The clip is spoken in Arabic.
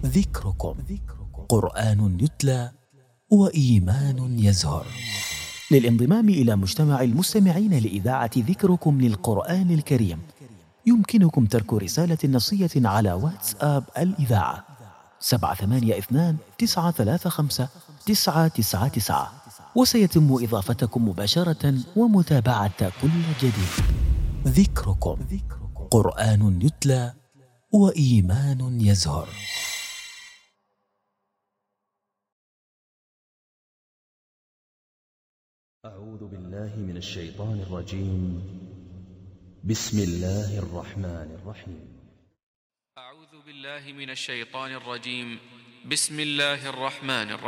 ذكركم قرآن يتلى وإيمان يزهر. للانضمام إلى مجتمع المستمعين لإذاعة ذكركم للقرآن الكريم يمكنكم ترك رسالة نصية على واتساب الإذاعة 782-935-999، وسيتم إضافتكم مباشرة ومتابعة كل جديد. ذكركم قرآن يتلى وإيمان يزهر. أعوذ بالله من الشيطان الرجيم. بسم الله الرحمن الرحيم. أعوذ بالله من الشيطان الرجيم. بسم الله الرحمن الرحيم.